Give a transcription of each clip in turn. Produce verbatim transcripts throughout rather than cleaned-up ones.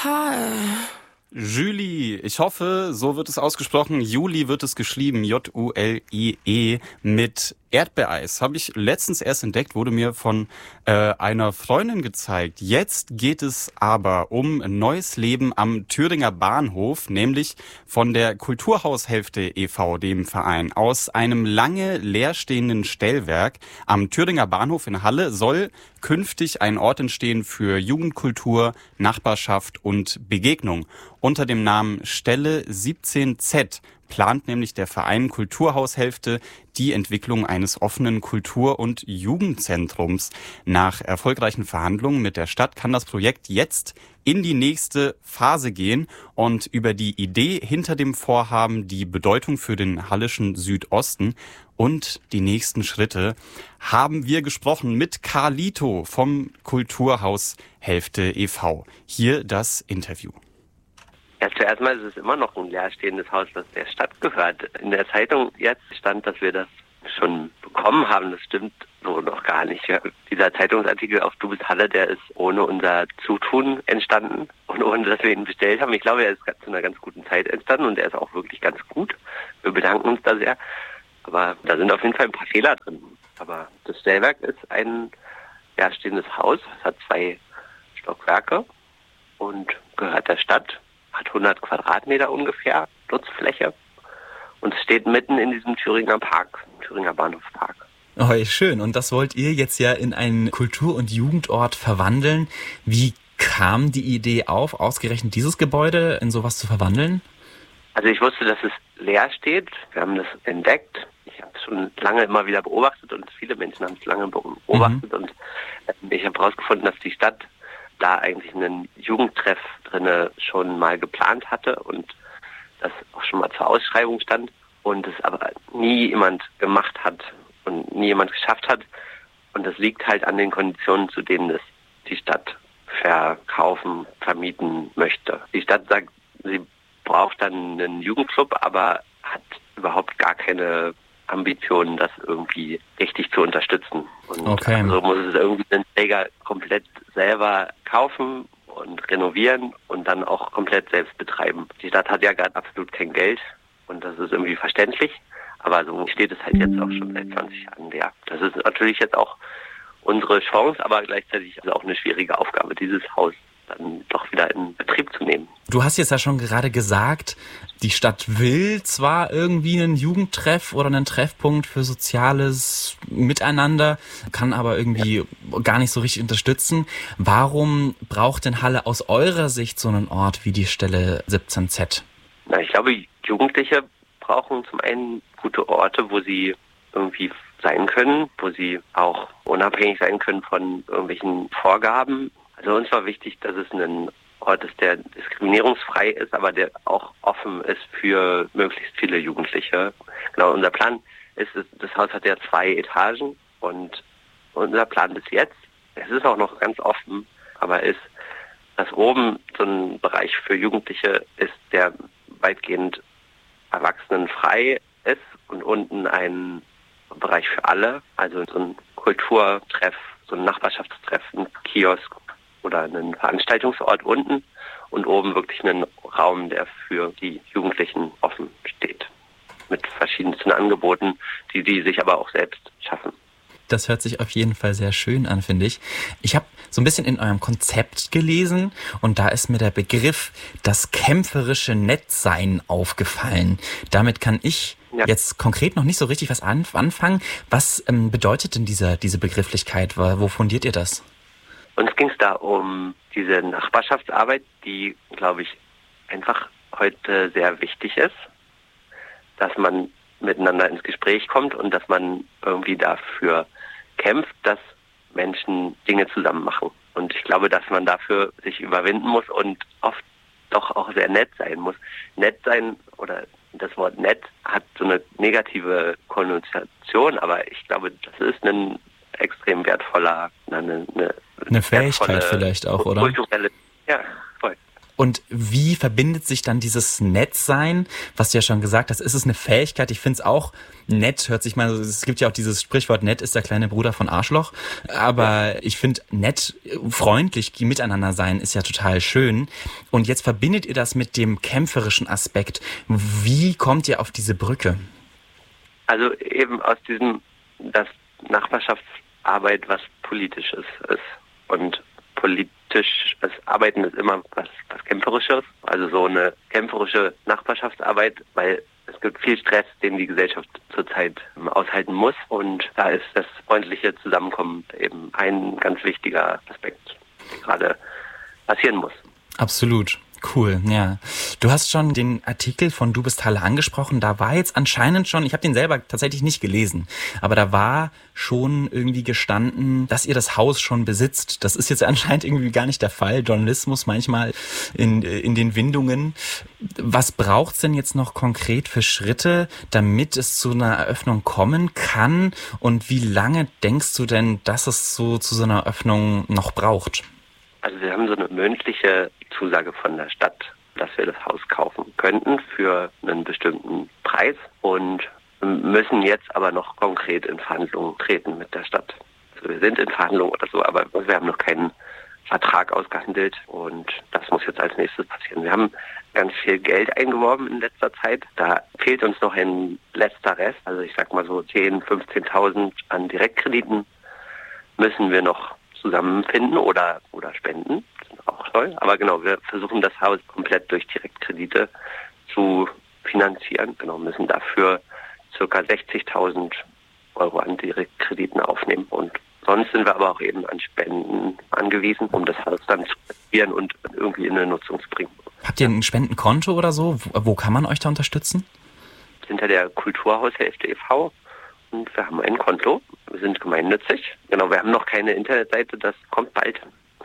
Hi. Julie, ich hoffe, so wird es ausgesprochen. Juli wird es geschrieben, J U L I E mit Erdbeereis. Habe ich letztens erst entdeckt, wurde mir von äh, einer Freundin gezeigt. Jetzt geht es aber um neues Leben am Thüringer Bahnhof, nämlich von der Kulturhaushälfte e V, dem Verein. Aus einem lange leerstehenden Stellwerk am Thüringer Bahnhof in Halle soll künftig ein Ort entstehen für Jugendkultur, Nachbarschaft und Begegnung. Unter dem Namen Stelle siebzehn Z plant nämlich der Verein Kulturhaushälfte die Entwicklung eines offenen Kultur- und Jugendzentrums. Nach erfolgreichen Verhandlungen mit der Stadt kann das Projekt jetzt in die nächste Phase gehen und über die Idee hinter dem Vorhaben, die Bedeutung für den hallischen Südosten und die nächsten Schritte haben wir gesprochen mit Carlito vom Kulturhaushälfte e V. Hier das Interview. Ja, zuerst mal ist es immer noch ein leerstehendes Haus, das der Stadt gehört. In der Zeitung jetzt stand, dass wir das schon bekommen haben. Das stimmt so noch gar nicht. Ja, dieser Zeitungsartikel auf Du bist Halle, der ist ohne unser Zutun entstanden und ohne, dass wir ihn bestellt haben. Ich glaube, er ist zu einer ganz guten Zeit entstanden und er ist auch wirklich ganz gut. Wir bedanken uns da sehr. Aber da sind auf jeden Fall ein paar Fehler drin. Aber das Stellwerk ist ein leerstehendes Haus. Es hat zwei Stockwerke und gehört der Stadt. Hat hundert Quadratmeter ungefähr Nutzfläche und es steht mitten in diesem Thüringer Park, Thüringer Bahnhofspark. Oh, schön. Und das wollt ihr jetzt ja in einen Kultur- und Jugendort verwandeln. Wie kam die Idee auf, ausgerechnet dieses Gebäude in sowas zu verwandeln? Also ich wusste, dass es leer steht. Wir haben das entdeckt. Ich habe es schon lange immer wieder beobachtet und viele Menschen haben es lange beobachtet. Mhm. Und ich habe herausgefunden, dass die Stadt da eigentlich einen Jugendtreff drinne schon mal geplant hatte und das auch schon mal zur Ausschreibung stand und es aber nie jemand gemacht hat und nie jemand geschafft hat. Und das liegt halt an den Konditionen, zu denen es die Stadt verkaufen, vermieten möchte. Die Stadt sagt, sie braucht dann einen Jugendclub, aber hat überhaupt gar keine Ambitionen, das irgendwie richtig zu unterstützen. Und okay. Also muss es irgendwie den Träger komplett selber kaufen und renovieren und dann auch komplett selbst betreiben. Die Stadt hat ja gerade absolut kein Geld und das ist irgendwie verständlich, aber so steht es halt jetzt auch schon seit zwanzig Jahren leer. Das ist natürlich jetzt auch unsere Chance, aber gleichzeitig ist es auch eine schwierige Aufgabe, dieses Haus dann doch wieder in Betrieb zu nehmen. Du hast jetzt ja schon gerade gesagt, die Stadt will zwar irgendwie einen Jugendtreff oder einen Treffpunkt für soziales Miteinander, kann aber irgendwie ja. gar nicht so richtig unterstützen. Warum braucht denn Halle aus eurer Sicht so einen Ort wie die Stelle siebzehn Z? Na, ich glaube, Jugendliche brauchen zum einen gute Orte, wo sie irgendwie sein können, wo sie auch unabhängig sein können von irgendwelchen Vorgaben. Also uns war wichtig, dass es ein Ort ist, der diskriminierungsfrei ist, aber der auch offen ist für möglichst viele Jugendliche. Genau, unser Plan ist, das Haus hat ja zwei Etagen und unser Plan bis jetzt, es ist auch noch ganz offen, aber ist, dass oben so ein Bereich für Jugendliche ist, der weitgehend erwachsenenfrei ist und unten ein Bereich für alle, also so ein Kulturtreff, so ein Nachbarschaftstreff, ein Kiosk oder einen Veranstaltungsort unten und oben wirklich einen Raum, der für die Jugendlichen offen steht. Mit verschiedensten Angeboten, die die sich aber auch selbst schaffen. Das hört sich auf jeden Fall sehr schön an, finde ich. Ich habe so ein bisschen in eurem Konzept gelesen und da ist mir der Begriff das kämpferische Nettsein aufgefallen. Damit kann ich ja. jetzt konkret noch nicht so richtig was anfangen. Was ähm, bedeutet denn dieser, diese Begrifflichkeit? Wo fundiert ihr das? Uns ging es da um diese Nachbarschaftsarbeit, die, glaube ich, einfach heute sehr wichtig ist, dass man miteinander ins Gespräch kommt und dass man irgendwie dafür kämpft, dass Menschen Dinge zusammen machen. Und ich glaube, dass man dafür sich überwinden muss und oft doch auch sehr nett sein muss. Nett sein oder das Wort nett hat so eine negative Konnotation, aber ich glaube, das ist ein extrem wertvoller, eine, eine, eine Fähigkeit vielleicht auch, oder? Kulturelle, ja, voll. Und wie verbindet sich dann dieses Nettsein, was du ja schon gesagt hast, ist es eine Fähigkeit? Ich finde es auch nett, hört sich mal, es gibt ja auch dieses Sprichwort, nett ist der kleine Bruder von Arschloch, aber ich finde nett, freundlich miteinander sein ist ja total schön. Und jetzt verbindet ihr das mit dem kämpferischen Aspekt. Wie kommt ihr auf diese Brücke? Also eben aus diesem, dass Nachbarschaftsarbeit was Politisches ist und politisch das Arbeiten ist immer was, was Kämpferisches, also so eine kämpferische Nachbarschaftsarbeit, weil es gibt viel Stress, den die Gesellschaft zurzeit aushalten muss und da ist das freundliche Zusammenkommen eben ein ganz wichtiger Aspekt, der gerade passieren muss. Absolut. Cool, ja. Du hast schon den Artikel von Du bist Halle angesprochen. Da war jetzt anscheinend schon, ich habe den selber tatsächlich nicht gelesen, aber da war schon irgendwie gestanden, dass ihr das Haus schon besitzt. Das ist jetzt anscheinend irgendwie gar nicht der Fall. Journalismus manchmal in, in den Windungen. Was braucht's denn jetzt noch konkret für Schritte, damit es zu einer Eröffnung kommen kann? Und wie lange denkst du denn, dass es so zu so einer Eröffnung noch braucht? Also wir haben so eine mündliche Zusage von der Stadt, dass wir das Haus kaufen könnten für einen bestimmten Preis und müssen jetzt aber noch konkret in Verhandlungen treten mit der Stadt. Also wir sind in Verhandlungen oder so, aber wir haben noch keinen Vertrag ausgehandelt und das muss jetzt als nächstes passieren. Wir haben ganz viel Geld eingeworben in letzter Zeit. Da fehlt uns noch ein letzter Rest, also ich sag mal so zehntausend, fünfzehntausend an Direktkrediten müssen wir noch zusammenfinden oder oder spenden. Das ist auch toll. Aber genau, wir versuchen das Haus komplett durch Direktkredite zu finanzieren. Genau, müssen dafür ca. sechzigtausend Euro an Direktkrediten aufnehmen. Und sonst sind wir aber auch eben an Spenden angewiesen, um das Haus dann zu finanzieren und irgendwie in eine Nutzung zu bringen. Habt ihr ein Spendenkonto oder so? Wo, wo kann man euch da unterstützen? Hinter der Kulturhaushälfte e V und wir haben ein Konto. Wir sind gemeinnützig. Genau, wir haben noch keine Internetseite, das kommt bald.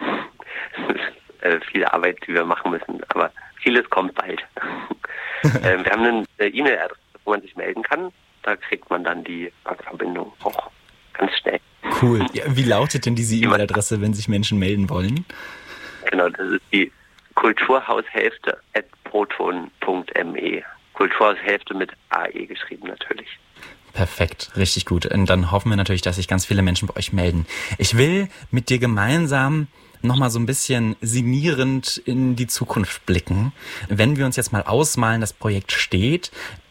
Es ist äh, viel Arbeit, die wir machen müssen, aber vieles kommt bald. äh, wir haben eine E-Mail-Adresse, wo man sich melden kann. Da kriegt man dann die Bankverbindung auch ganz schnell. Cool. Ja, wie lautet denn diese E-Mail-Adresse, wenn sich Menschen melden wollen? Genau, das ist die kulturhaushälfte at proton punkt me. Kulturhaushälfte mit A E geschrieben natürlich. Perfekt, richtig gut. Und dann hoffen wir natürlich, dass sich ganz viele Menschen bei euch melden. Ich will mit dir gemeinsam nochmal so ein bisschen sinnierend in die Zukunft blicken. Wenn wir uns jetzt mal ausmalen, das Projekt steht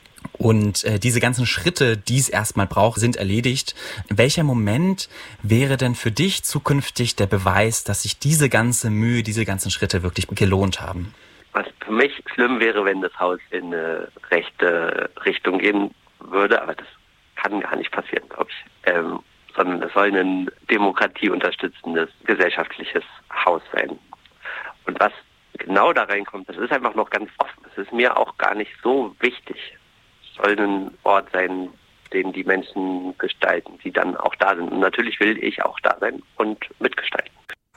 und äh, diese ganzen Schritte, die es erstmal braucht, sind erledigt. Welcher Moment wäre denn für dich zukünftig der Beweis, dass sich diese ganze Mühe, diese ganzen Schritte wirklich gelohnt haben? Was für mich schlimm wäre, wenn das Haus in eine rechte Richtung gehen würde, aber das kann gar nicht passieren, glaube ich. Ähm, sondern es soll ein demokratieunterstützendes, gesellschaftliches Haus sein. Und was genau da reinkommt, das ist einfach noch ganz offen. Das ist mir auch gar nicht so wichtig. Es soll ein Ort sein, den die Menschen gestalten, die dann auch da sind. Und natürlich will ich auch da sein und mitgestalten.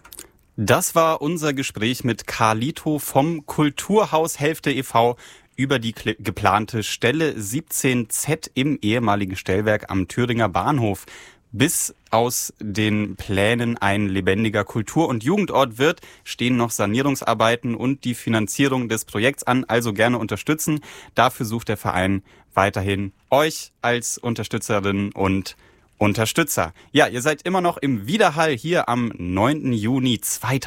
Das war unser Gespräch mit Carlito vom Kulturhaus Hälfte e V über die geplante Stelle siebzehn Z im ehemaligen Stellwerk am Thüringer Bahnhof. Bis aus den Plänen ein lebendiger Kultur- und Jugendort wird, stehen noch Sanierungsarbeiten und die Finanzierung des Projekts an, also gerne unterstützen. Dafür sucht der Verein weiterhin euch als Unterstützerinnen und Unterstützer. Ja, ihr seid immer noch im Widerhall hier am neunten Juni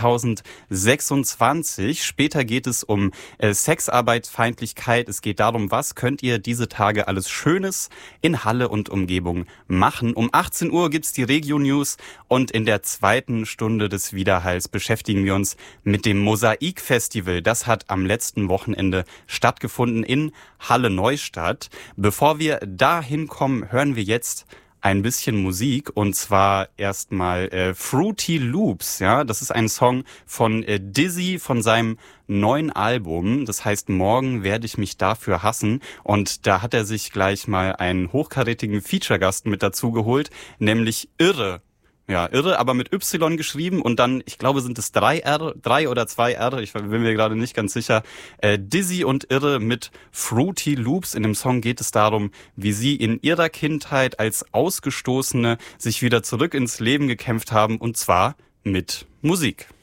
zweitausendsechsundzwanzig. Später geht es um äh, Sexarbeitsfeindlichkeit. Es geht darum, was könnt ihr diese Tage alles Schönes in Halle und Umgebung machen. Um achtzehn Uhr gibt's die Regio News und in der zweiten Stunde des Widerhalls beschäftigen wir uns mit dem Mosaik-Festival. Das hat am letzten Wochenende stattgefunden in Halle-Neustadt. Bevor wir dahin kommen, hören wir jetzt ein bisschen Musik und zwar erstmal äh, Fruity Loops, ja, das ist ein Song von äh, Dizzy von seinem neuen Album, das heißt Morgen werde ich mich dafür hassen und da hat er sich gleich mal einen hochkarätigen Feature-Gast mit dazu geholt, nämlich Irre. Ja, Irre, aber mit Y geschrieben und dann, ich glaube, sind es drei R, drei oder zwei R, ich bin mir gerade nicht ganz sicher. Äh, Dizzy und Irre mit Fruity Loops. In dem Song geht es darum, wie sie in ihrer Kindheit als Ausgestoßene sich wieder zurück ins Leben gekämpft haben und zwar mit Musik.